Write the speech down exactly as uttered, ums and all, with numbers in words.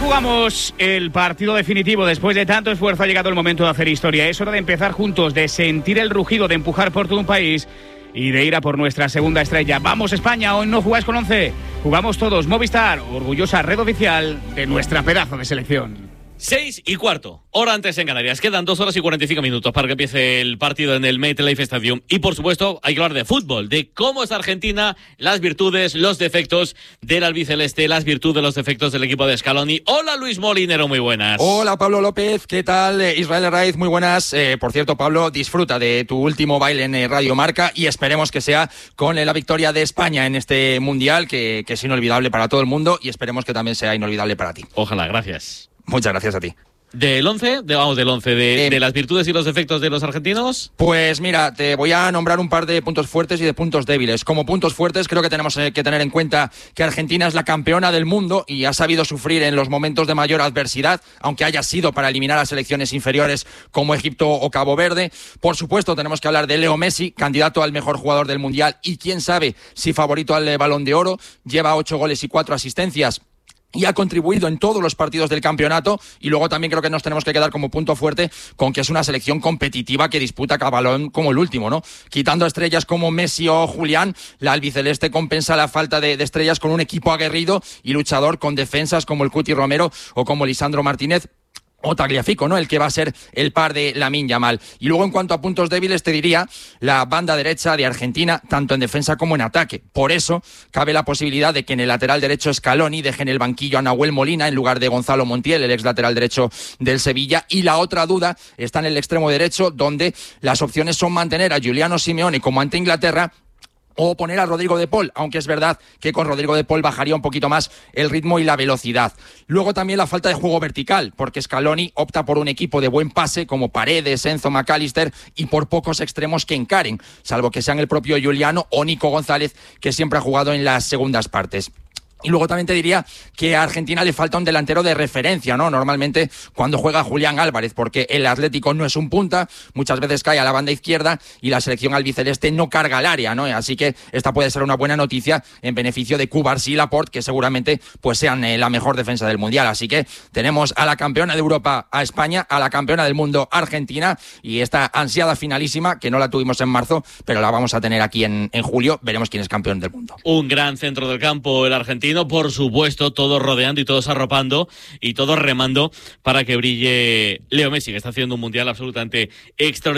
jugamos el partido definitivo. Después de tanto esfuerzo ha llegado el momento de hacer historia. Es hora de empezar juntos, de sentir el rugido, de empujar por todo un país y de ir a por nuestra segunda estrella. ¡Vamos, España! Hoy no jugáis con once. Jugamos todos. Movistar, orgullosa red oficial de nuestra pedazo de selección. Seis y cuarto, hora antes en Canarias. Quedan dos horas y cuarenta y cinco minutos para que empiece el partido en el MetLife Stadium. Y por supuesto, hay que hablar de fútbol, de cómo es Argentina, las virtudes, los defectos del albiceleste, las virtudes, los defectos del equipo de Scaloni. Hola, Luis Molinero, muy buenas. Hola, Pablo López, ¿qué tal? Israel Raiz, muy buenas. Eh, por cierto, Pablo, disfruta de tu último baile en Radio Marca y esperemos que sea con la victoria de España en este Mundial, que, que es inolvidable para todo el mundo, y esperemos que también sea inolvidable para ti. Ojalá, gracias. Muchas gracias a ti. ¿Del once? De, vamos, del once. De, Eh, ¿De las virtudes y los defectos de los argentinos? Pues mira, te voy a nombrar un par de puntos fuertes y de puntos débiles. Como puntos fuertes, creo que tenemos que tener en cuenta que Argentina es la campeona del mundo y ha sabido sufrir en los momentos de mayor adversidad, aunque haya sido para eliminar a selecciones inferiores como Egipto o Cabo Verde. Por supuesto, tenemos que hablar de Leo Messi, candidato al mejor jugador del Mundial y quién sabe si favorito al Balón de Oro. Lleva ocho goles y cuatro asistencias y ha contribuido en todos los partidos del campeonato. Y luego también creo que nos tenemos que quedar como punto fuerte con que es una selección competitiva que disputa cada balón como el último, ¿no? Quitando estrellas como Messi o Julián, la albiceleste compensa la falta de, de estrellas con un equipo aguerrido y luchador, con defensas como el Cuti Romero o como Lisandro Martínez o Tagliafico, ¿no? El que va a ser el par de Lamine Yamal. Y luego, en cuanto a puntos débiles, te diría la banda derecha de Argentina, tanto en defensa como en ataque. Por eso, cabe la posibilidad de que en el lateral derecho Scaloni deje en el banquillo a Nahuel Molina en lugar de Gonzalo Montiel, el ex lateral derecho del Sevilla. Y la otra duda está en el extremo derecho, donde las opciones son mantener a Giuliano Simeone como ante Inglaterra, o poner a Rodrigo de Paul, aunque es verdad que con Rodrigo de Paul bajaría un poquito más el ritmo y la velocidad. Luego también la falta de juego vertical, porque Scaloni opta por un equipo de buen pase como Paredes, Enzo McAllister y por pocos extremos que encaren, salvo que sean el propio Giuliano o Nico González, que siempre ha jugado en las segundas partes. Y luego también te diría que a Argentina le falta un delantero de referencia, ¿no? Normalmente cuando juega Julián Álvarez, porque el Atlético no es un punta, muchas veces cae a la banda izquierda y la selección albiceleste no carga el área, ¿no? Así que esta puede ser una buena noticia en beneficio de Cubarsí y Laporte, que seguramente pues sean eh, la mejor defensa del Mundial. Así que tenemos a la campeona de Europa, a España, a la campeona del mundo, Argentina, y esta ansiada finalísima, que no la tuvimos en marzo, pero la vamos a tener aquí en, en julio. Veremos quién es campeón del mundo. Un gran centro del campo, el argentino. Por supuesto, todos rodeando y todos arropando y todos remando para que brille Leo Messi, que está haciendo un mundial absolutamente extraordinario.